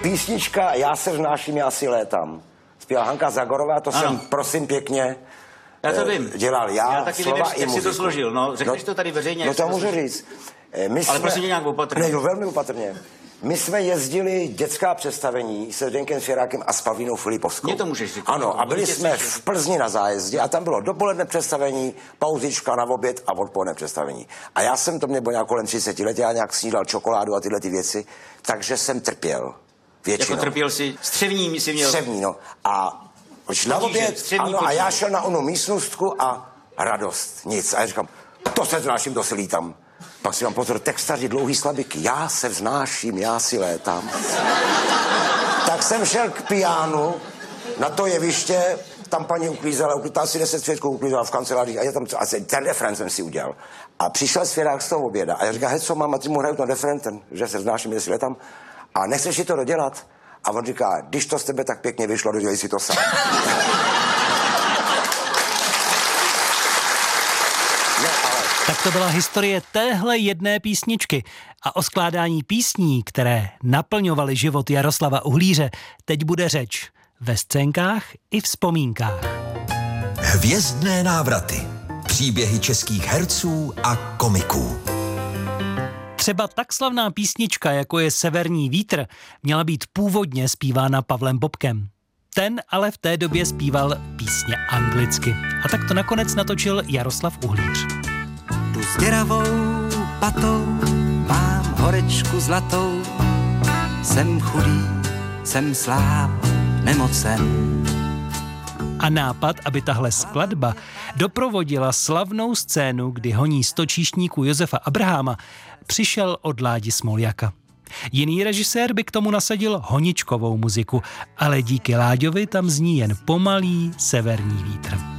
Písnička Já se vznáším, já si létám. Zpěvala Hanka Zagorová, to jsem, prosím pěkně, já to vím. dělal já taky slova nevím, i jak muziku. si to složil, no, řekneš to tady veřejně. No to můžu říct. Ale prosím mě nějak opatrně. Ne, velmi opatrně. My jsme jezdili dětská představení se Zdeňkem Svěrákem a s Pavlínou Filipovskou. Mně to můžeš říct. Ano, a byli jsme v Plzni na zájezdě a tam bylo dopoledne představení, pauzička na oběd a odpoledne představení. A já jsem, to mě bylo nějak kolem 30 let, já nějak snídal čokoládu a tyhle ty věci, takže jsem trpěl. Většinou. Jako trpěl si střevní, si měl. Střevní, no. A na oběd, ano, a já šel na onu místnostku a radost, nic. A já říkám, to se vznáším, to se lítám. Pak si mám pozor, textaři, dlouhý slabiky. Já se vznáším, já si létám. Tak jsem šel k pianu na to jeviště, tam paní uklízela, asi 10 svědků uklízela v kanceláři a já tam, ten refren jsem si udělal. A přišel Svěrák z toho oběda a já říkám, co mám, a ty mu hraju ten refren, že se vznáším, jestli létám. A nechceš si to dodělat? A on říká, když to z tebe tak pěkně vyšlo, dodělej si to sám. Tak to byla historie téhle jedné písničky. A o skládání písní, které naplňovaly život Jaroslava Uhlíře, teď bude řeč. Ve scénkách i vzpomínkách. Hvězdné návraty. Příběhy českých herců a komiků. Třeba tak slavná písnička, jako je Severní vítr, měla být původně zpívána Pavlem Bobkem. Ten ale v té době zpíval písně anglicky. A tak to nakonec natočil Jaroslav Uhlíř. Tu s děravou patou mám horečku zlatou. Jsem chudý, jsem sláb, nemocen. A nápad, aby tahle skladba doprovodila slavnou scénu, kdy honí stočíšníků Josefa Abraháma, přišel od Ládi Smoljaka. Jiný režisér by k tomu nasadil honičkovou muziku, ale díky Láďovi tam zní jen pomalý severní vítr.